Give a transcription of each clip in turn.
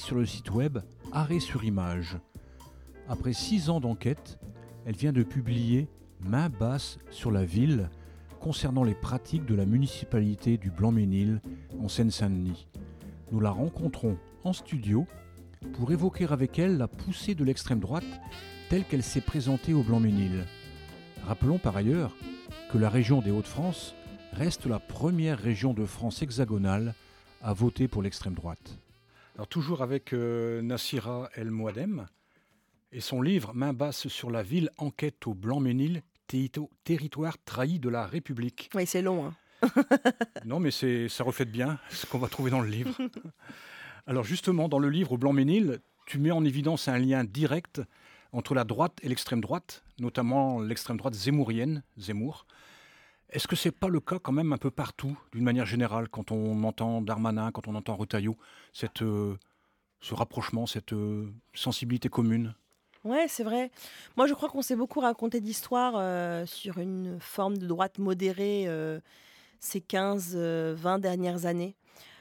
sur le site web Arrêt sur image. Après 6 ans d'enquête, elle vient de publier Main basse sur la ville concernant les pratiques de la municipalité du Blanc-Ménil en Seine-Saint-Denis. Nous la rencontrons en studio pour évoquer avec elle la poussée de l'extrême droite telle qu'elle s'est présentée au Blanc-Ménil. Rappelons par ailleurs que la région des Hauts-de-France reste la première région de France hexagonale à voter pour l'extrême droite. Alors toujours avec Nassira El Mouadem et son livre Main basse sur la ville, enquête au Blanc-Ménil, territoire trahi de la République. Oui, c'est long. Non, mais ça reflète bien ce qu'on va trouver dans le livre. Alors justement, dans le livre au Blanc-Ménil, tu mets en évidence un lien direct entre la droite et l'extrême droite, notamment l'extrême droite zemmourienne, Zemmour. Est-ce que ce n'est pas le cas quand même un peu partout, d'une manière générale, quand on entend Darmanin, quand on entend Retailleau, ce rapprochement, cette sensibilité commune? Ouais, c'est vrai. Moi, je crois qu'on s'est beaucoup raconté d'histoires sur une forme de droite modérée ces 15-20 dernières années.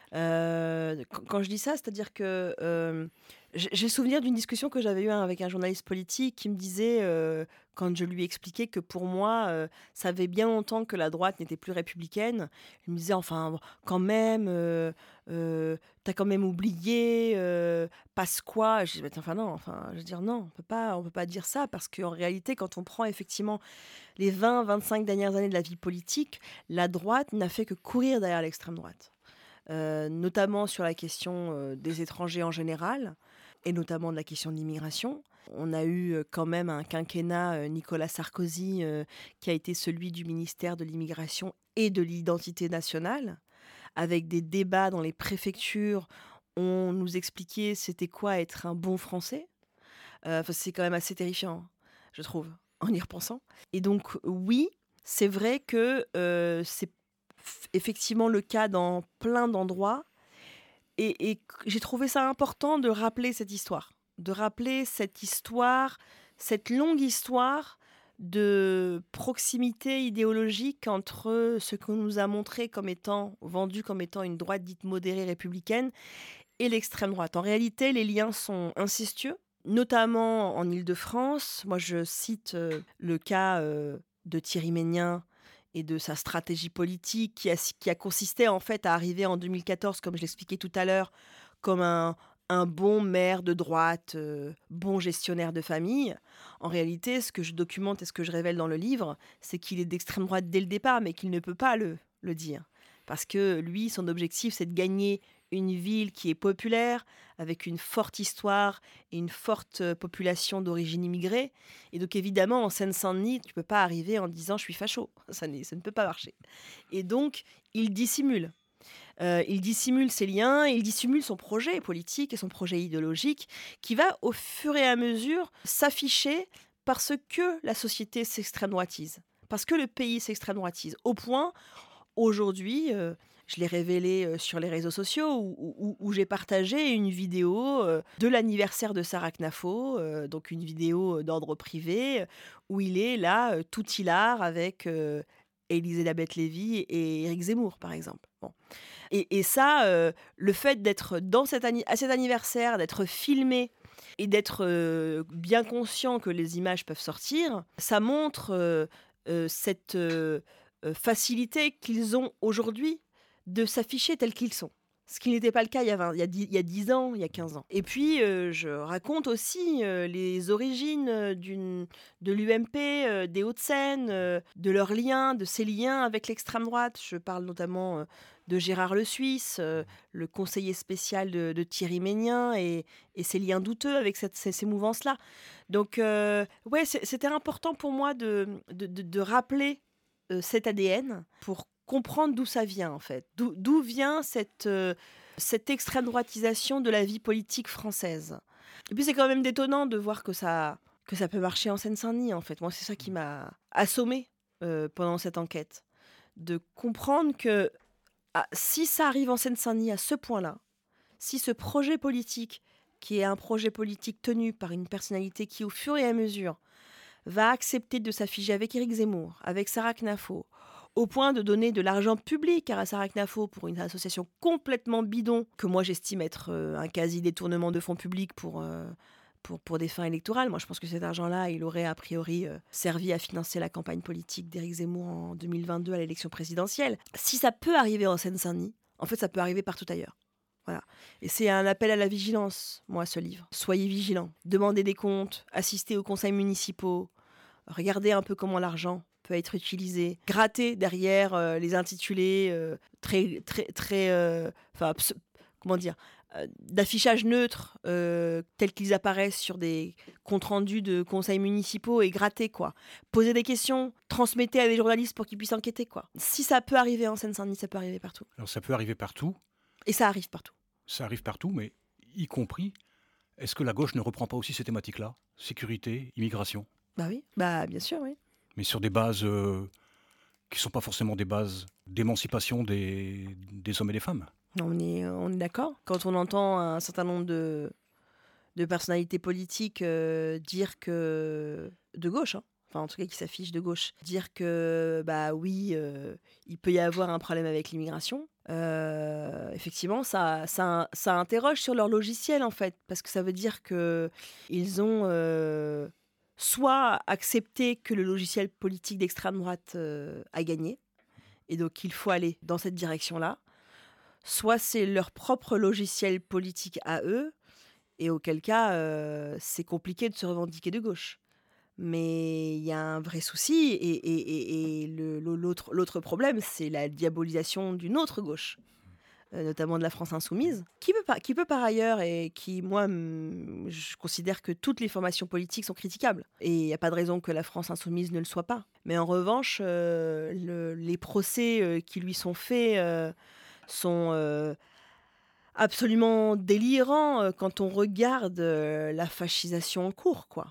Quand je dis ça, c'est-à-dire que j'ai souvenir d'une discussion que j'avais eue avec un journaliste politique qui me disait, quand je lui expliquais que pour moi, ça fait bien longtemps que la droite n'était plus républicaine, il me disait, enfin, quand même, t'as quand même oublié, passe quoi? Je dis, enfin non, je veux dire non, on peut pas dire ça, parce qu'en réalité, quand on prend effectivement les 20-25 dernières années de la vie politique, la droite n'a fait que courir derrière l'extrême droite. Notamment sur la question des étrangers en général, et notamment de la question de l'immigration. On a eu quand même un quinquennat Nicolas Sarkozy qui a été celui du ministère de l'immigration et de l'identité nationale, avec des débats dans les préfectures. On nous expliquait c'était quoi être un bon Français. C'est quand même assez terrifiant, je trouve, en y repensant. Et donc oui, c'est vrai que c'est effectivement le cas dans plein d'endroits. Et j'ai trouvé ça important de rappeler cette histoire. De rappeler cette histoire, cette longue histoire de proximité idéologique entre ce qu'on nous a montré comme étant, vendu comme étant une droite dite modérée républicaine et l'extrême droite. En réalité, les liens sont incestueux, notamment en Île-de-France. Moi, je cite le cas de Thierry Meignen et de sa stratégie politique qui a consisté en fait à arriver en 2014, comme je l'expliquais tout à l'heure, comme un bon maire de droite, bon gestionnaire de famille. En réalité, ce que je documente et ce que je révèle dans le livre, c'est qu'il est d'extrême droite dès le départ, mais qu'il ne peut pas le dire. Parce que lui, son objectif, c'est de gagner une ville qui est populaire, avec une forte histoire et une forte population d'origine immigrée. Et donc évidemment, en Seine-Saint-Denis, tu ne peux pas arriver en disant « je suis facho ». Ça ne peut pas marcher. Et donc, il dissimule. Il dissimule ses liens, il dissimule son projet politique et son projet idéologique qui va au fur et à mesure s'afficher parce que la société s'extrême droitise, parce que le pays s'extrême droitise, au point, aujourd'hui, je l'ai révélé sur les réseaux sociaux où j'ai partagé une vidéo de l'anniversaire de Sarah Knafo, donc une vidéo d'ordre privé, où il est là, tout hilar avec Élisabeth Lévy et Éric Zemmour, par exemple. Bon. Et ça, le fait d'être à cet anniversaire, d'être filmé et d'être bien conscient que les images peuvent sortir, ça montre cette facilité qu'ils ont aujourd'hui de s'afficher tels qu'ils sont. Ce qui n'était pas le cas il y a 10 ans, il y a 15 ans. Et puis, je raconte aussi les origines de l'UMP, des Hauts-de-Seine, de leurs liens, de ses liens avec l'extrême droite. Je parle notamment de Gérard Le Suisse, le conseiller spécial de Thierry Meignen, et ses liens douteux avec ces mouvances-là. Donc, ouais, c'était important pour moi de rappeler cet ADN pour comprendre d'où ça vient, en fait. D'où vient cette extrême droitisation de la vie politique française. Et puis c'est quand même détonnant de voir que ça peut marcher en Seine-Saint-Denis, en fait. Moi, c'est ça qui m'a assommée pendant cette enquête. De comprendre que si ça arrive en Seine-Saint-Denis à ce point-là, si ce projet politique, qui est un projet politique tenu par une personnalité qui, au fur et à mesure, va accepter de s'afficher avec Éric Zemmour, avec Sarah Knafo, au point de donner de l'argent public à Sarah Knafo pour une association complètement bidon, que moi j'estime être un quasi-détournement de fonds publics pour des fins électorales. Moi, je pense que cet argent-là, il aurait a priori servi à financer la campagne politique d'Éric Zemmour en 2022 à l'élection présidentielle. Si ça peut arriver en Seine-Saint-Denis, en fait, ça peut arriver partout ailleurs. Voilà. Et c'est un appel à la vigilance, moi, ce livre. Soyez vigilants. Demandez des comptes, assistez aux conseils municipaux, regardez un peu comment l'argent peut être utilisé, grattez derrière les intitulés d'affichage neutre tels qu'ils apparaissent sur des comptes rendus de conseils municipaux et grattez, quoi. Posez des questions, transmettez à des journalistes pour qu'ils puissent enquêter, quoi. Si ça peut arriver en Seine-Saint-Denis, ça peut arriver partout. Alors ça peut arriver partout. Et ça arrive partout. Ça arrive partout, mais y compris, est-ce que la gauche ne reprend pas aussi ces thématiques-là? Sécurité, immigration? Bah oui, bien sûr, oui. Mais sur des bases qui ne sont pas forcément des bases d'émancipation des hommes et des femmes. On est d'accord. Quand on entend un certain nombre de personnalités politiques dire que... de gauche, hein, enfin en tout cas qui s'affichent de gauche, dire que il peut y avoir un problème avec l'immigration, effectivement ça interroge sur leur logiciel en fait, parce que ça veut dire qu'ils ont soit accepté que le logiciel politique d'extrême droite a gagné, et donc il faut aller dans cette direction-là, soit c'est leur propre logiciel politique à eux, et auquel cas c'est compliqué de se revendiquer de gauche. Mais il y a un vrai souci, et l'autre problème, c'est la diabolisation d'une autre gauche, notamment de la France insoumise, qui peut par ailleurs, et qui, moi, je considère que toutes les formations politiques sont critiquables. Et il n'y a pas de raison que la France insoumise ne le soit pas. Mais en revanche, les procès qui lui sont faits sont absolument délirants quand on regarde la fascisation en cours, quoi.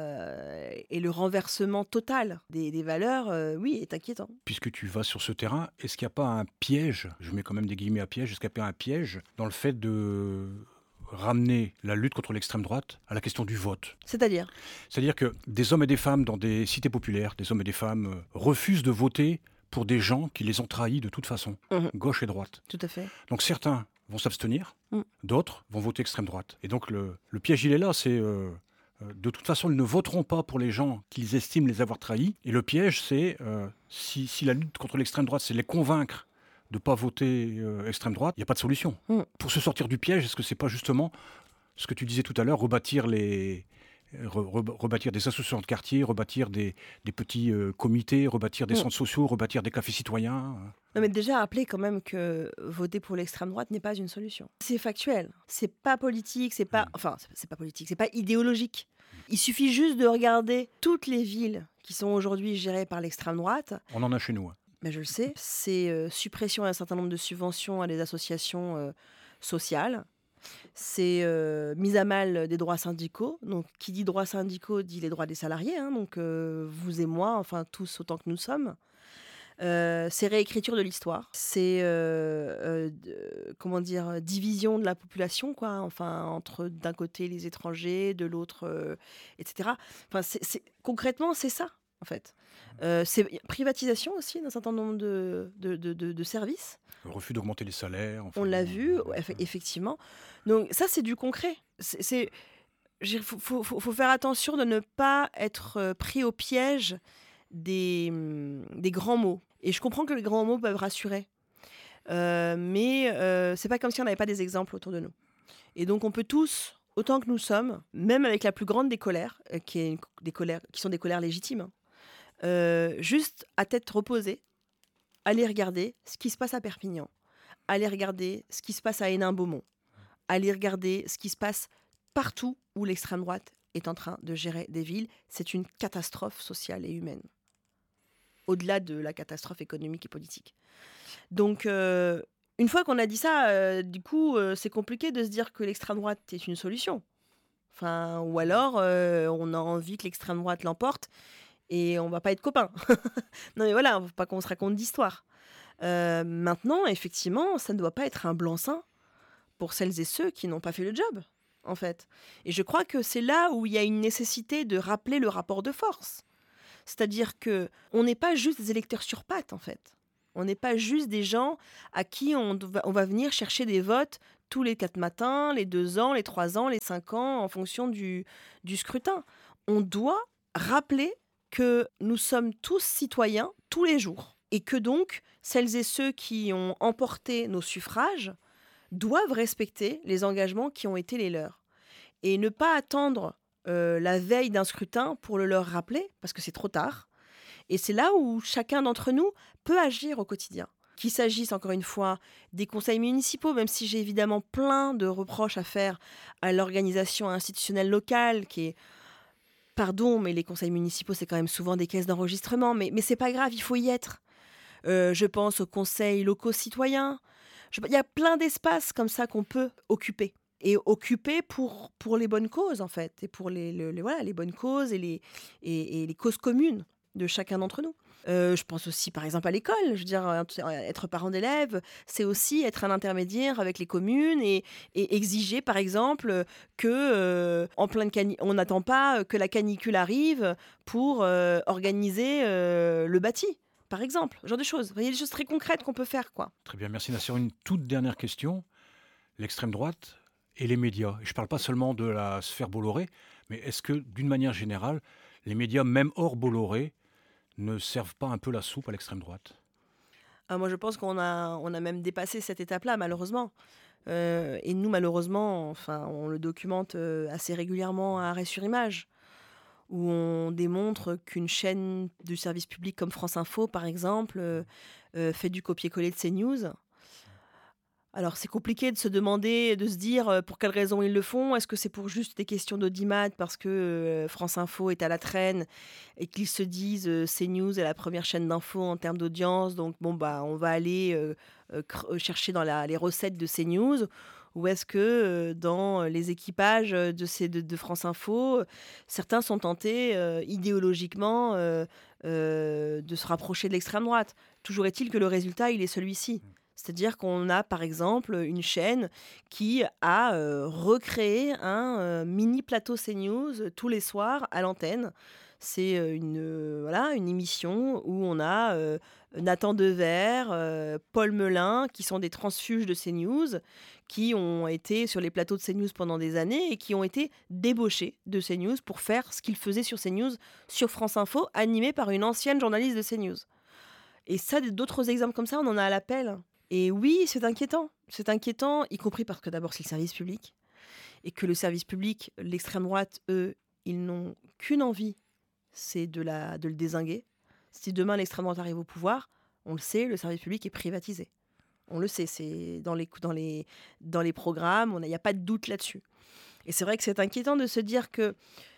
Et le renversement total des valeurs, oui, est inquiétant. Puisque tu vas sur ce terrain, est-ce qu'il n'y a pas un piège, je mets quand même des guillemets à piège, est-ce qu'il n'y a pas un piège dans le fait de ramener la lutte contre l'extrême droite à la question du vote? C'est-à-dire que des hommes et des femmes dans des cités populaires, des hommes et des femmes refusent de voter pour des gens qui les ont trahis de toute façon, gauche et droite. Tout à fait. Donc certains vont s'abstenir, d'autres vont voter extrême droite. Et donc le piège, il est là, c'est... de toute façon, ils ne voteront pas pour les gens qu'ils estiment les avoir trahis. Et le piège, c'est si la lutte contre l'extrême droite, c'est les convaincre de ne pas voter extrême droite, il n'y a pas de solution. Pour se sortir du piège, est-ce que ce n'est pas justement ce que tu disais tout à l'heure, rebâtir des associations de quartier, rebâtir des petits comités, rebâtir des centres sociaux, rebâtir des cafés citoyens? Non, mais déjà, rappelez quand même que voter pour l'extrême droite n'est pas une solution. C'est factuel. C'est pas politique, c'est pas politique, c'est pas idéologique. Il suffit juste de regarder toutes les villes qui sont aujourd'hui gérées par l'extrême droite. On en a chez nous. Hein. Mais je le sais. C'est suppression d'un certain nombre de subventions à des associations sociales. C'est mise à mal des droits syndicaux. Donc, qui dit droits syndicaux dit les droits des salariés. Hein. Donc, vous et moi, enfin tous autant que nous sommes. C'est réécriture de l'histoire. C'est division de la population, quoi. Enfin, entre d'un côté les étrangers, de l'autre, etc. Enfin, concrètement, c'est ça, en fait. C'est privatisation aussi d'un certain nombre de services. Le refus d'augmenter les salaires. On l'a vu, effectivement. Donc ça, c'est du concret. Faut faire attention de ne pas être pris au piège des grands mots. Et je comprends que les grands mots peuvent rassurer. Mais c'est pas comme si on n'avait pas des exemples autour de nous. Et donc on peut tous, autant que nous sommes, même avec la plus grande des colères, qui sont des colères légitimes, juste à tête reposée, aller regarder ce qui se passe à Perpignan, aller regarder ce qui se passe à Hénin-Beaumont, aller regarder ce qui se passe partout où l'extrême droite est en train de gérer des villes. C'est une catastrophe sociale et humaine, au-delà de la catastrophe économique et politique. Donc, une fois qu'on a dit ça, du coup, c'est compliqué de se dire que l'extrême droite est une solution. Enfin, ou alors, on a envie que l'extrême droite l'emporte et on va pas être copains. Non mais voilà, faut pas qu'on se raconte d'histoire. Maintenant, effectivement, ça ne doit pas être un blanc-seing pour celles et ceux qui n'ont pas fait le job, en fait. Et je crois que c'est là où il y a une nécessité de rappeler le rapport de force. C'est-à-dire que on n'est pas juste des électeurs sur pattes, en fait. On n'est pas juste des gens à qui on va venir chercher des votes tous les 4 matins, les 2 ans, les 3 ans, les 5 ans, en fonction du scrutin. On doit rappeler que nous sommes tous citoyens tous les jours et que donc celles et ceux qui ont emporté nos suffrages doivent respecter les engagements qui ont été les leurs et ne pas attendre la veille d'un scrutin pour le leur rappeler, parce que c'est trop tard. Et c'est là où chacun d'entre nous peut agir au quotidien. Qu'il s'agisse, encore une fois, des conseils municipaux, même si j'ai évidemment plein de reproches à faire à l'organisation institutionnelle locale, qui est, pardon, mais les conseils municipaux, c'est quand même souvent des caisses d'enregistrement, mais c'est pas grave, il faut y être. Je pense aux conseils locaux citoyens. Il y a plein d'espaces comme ça qu'on peut occuper. Et occuper pour les bonnes causes, en fait, et pour voilà, les bonnes causes et les causes communes de chacun d'entre nous. Je pense aussi, par exemple, à l'école. Je veux dire, être parent d'élèves, c'est aussi être un intermédiaire avec les communes et exiger, par exemple, que en on n'attend pas que la canicule arrive pour organiser le bâti, par exemple. Ce genre de choses. Il y a des choses très concrètes qu'on peut faire, quoi. Très bien, merci Nassir. Une toute dernière question. L'extrême droite et les médias. Et je ne parle pas seulement de la sphère Bolloré, mais est-ce que, d'une manière générale, les médias, même hors Bolloré, ne servent pas un peu la soupe à l'extrême droite? Moi, je pense qu'on a même dépassé cette étape-là, malheureusement. Et nous, malheureusement, enfin, on le documente assez régulièrement à Arrêt sur Image, où on démontre qu'une chaîne du service public comme France Info, par exemple, fait du copier-coller de CNews. Alors, c'est compliqué de se demander, de se dire pour quelles raisons ils le font. Est-ce que c'est pour juste des questions d'audimat parce que France Info est à la traîne et qu'ils se disent CNews est la première chaîne d'info en termes d'audience, donc bon, bah, on va aller chercher dans les recettes de CNews. Ou est-ce que dans les équipages de France Info, certains sont tentés idéologiquement de se rapprocher de l'extrême droite? Toujours est-il que le résultat, il est celui-ci. C'est-à-dire qu'on a, par exemple, une chaîne qui a recréé un mini plateau CNews tous les soirs à l'antenne. C'est voilà, une émission où on a Nathan Dever, Paul Melun, qui sont des transfuges de CNews, qui ont été sur les plateaux de CNews pendant des années et qui ont été débauchés de CNews pour faire ce qu'ils faisaient sur CNews, sur France Info, animé par une ancienne journaliste de CNews. Et ça, d'autres exemples comme ça, on en a à l'appel. Et oui, c'est inquiétant. C'est inquiétant, y compris parce que d'abord, c'est le service public. Et que le service public, l'extrême droite, eux, ils n'ont qu'une envie, c'est de le dézinguer. Si demain l'extrême droite arrive au pouvoir, on le sait, le service public est privatisé. On le sait, c'est dans les programmes, il n'y a pas de doute là-dessus. Et c'est vrai que c'est inquiétant de se dire que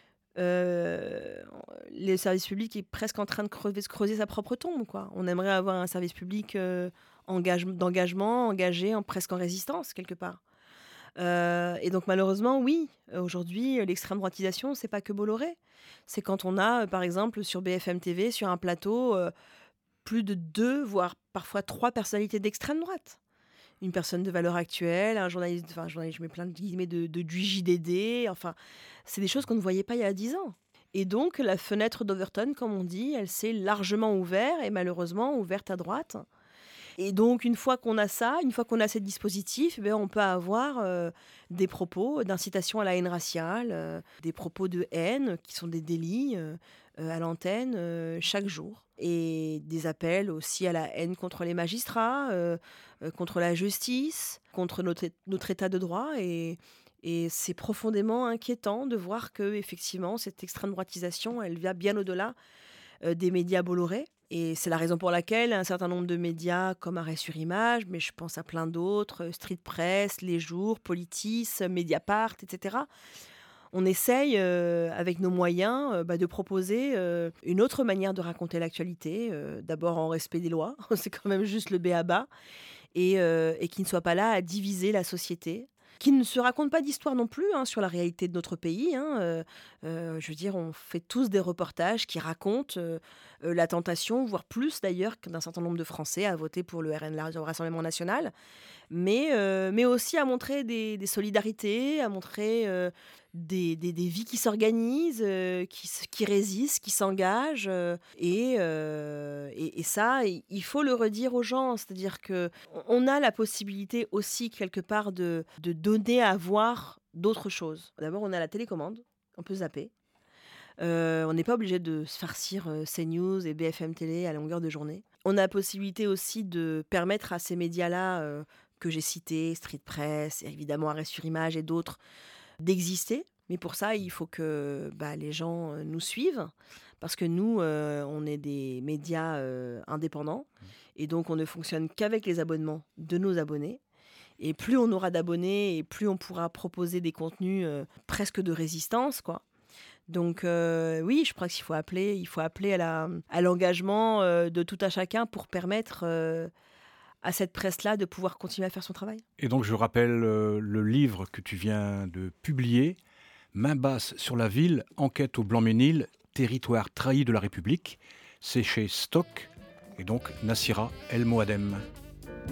le service public est presque en train de creuser sa propre tombe, quoi. On aimerait avoir un service public d'engagement, engagé, presque en résistance, quelque part. Et donc malheureusement, oui, aujourd'hui, l'extrême droitisation, c'est pas que Bolloré. C'est quand on a, par exemple, sur BFM TV, sur un plateau, plus de 2, voire parfois 3 personnalités d'extrême droite. Une personne de Valeurs Actuelles, un journaliste, je mets plein de guillemets du JDD, enfin, c'est des choses qu'on ne voyait pas il y a 10 ans. Et donc, la fenêtre d'Overton, comme on dit, elle s'est largement ouverte et malheureusement ouverte à droite. Et donc, une fois qu'on a ça, une fois qu'on a ces dispositifs, on peut avoir des propos d'incitation à la haine raciale, des propos de haine qui sont des délits à l'antenne chaque jour. Et des appels aussi à la haine contre les magistrats, contre la justice, contre notre état de droit. Et c'est profondément inquiétant de voir que effectivement, cette extrême droitisation, elle va bien au-delà des médias Bolloré. Et c'est la raison pour laquelle un certain nombre de médias, comme Arrêt sur Image, mais je pense à plein d'autres, Street Press, Les Jours, Politis, Mediapart, etc., on essaye, avec nos moyens, de proposer une autre manière de raconter l'actualité, d'abord en respect des lois, c'est quand même juste le b.a.-ba, et qui ne soit pas là à diviser la société, qui ne se raconte pas d'histoire non plus sur la réalité de notre pays. Je veux dire, on fait tous des reportages qui racontent la tentation, voire plus d'ailleurs, d'un certain nombre de Français à voter pour le RN, le Rassemblement national, mais aussi à montrer des solidarités, à montrer des vies qui s'organisent, qui résistent, qui s'engagent, et ça, il faut le redire aux gens. C'est-à-dire qu'on a la possibilité aussi quelque part de donner à voir d'autres choses. D'abord, on a la télécommande, on peut zapper. On n'est pas obligé de se farcir CNews et BFM Télé à longueur de journée. On a la possibilité aussi de permettre à ces médias-là que j'ai cités, Street Press, évidemment Arrêt sur Image et d'autres, d'exister. Mais pour ça, il faut que les gens nous suivent, parce que nous, on est des médias indépendants, et donc on ne fonctionne qu'avec les abonnements de nos abonnés. Et plus on aura d'abonnés, et plus on pourra proposer des contenus presque de résistance, quoi. Donc oui, je crois qu'il faut appeler à l'engagement de tout à chacun pour permettre à cette presse-là de pouvoir continuer à faire son travail. Et donc je rappelle le livre que tu viens de publier, Main basse sur la ville, enquête au Blanc-Ménil, territoire trahi de la République. C'est chez Stock, et donc Nassira El Moadem.